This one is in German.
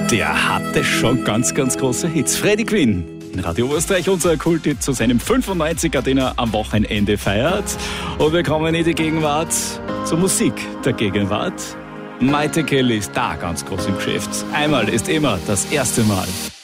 Der hatte schon ganz, ganz große Hits. Freddie Quinn in Radio Oberösterreich, unser Kulthit zu seinem 95er, den er am Wochenende feiert. Und wir kommen in die Gegenwart, zur Musik der Gegenwart. Maite Kelly ist da ganz groß im Geschäft. Einmal ist immer das erste Mal.